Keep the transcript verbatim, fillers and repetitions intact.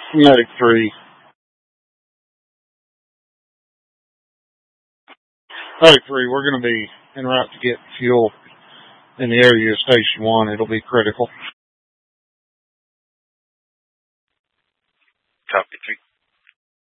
Medic three. Medic three, we're going to be en route to get fuel in the area of Station one. It'll be critical. Copy three.